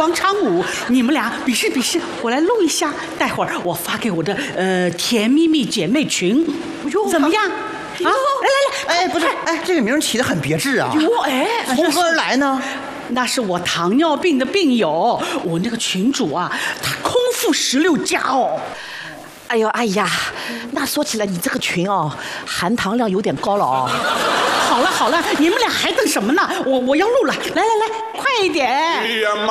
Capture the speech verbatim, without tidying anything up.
广场舞，你们俩比试比试，我来录一下，待会儿我发给我的呃甜蜜蜜姐妹群，怎么样？啊，来来来， 哎，不是，哎，这个名起得很别致啊。 哟，哎， 从何而来呢？ 那是我糖尿病的病友，我那个群主啊，他空腹十六加哦。 哎呦，哎呀，那说起来你这个群哦，含糖量有点高了哦。 好了好了，你们俩还等什么呢？我我要录了，来来来，快一点。